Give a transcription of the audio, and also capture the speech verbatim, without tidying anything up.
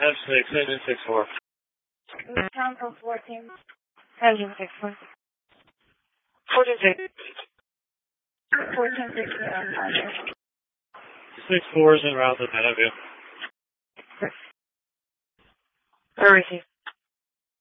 F six, engine six four. Council fourteen, engine six four. fourteen six. fourteen six on Roger. six four is en route to Bentonville. Where is he?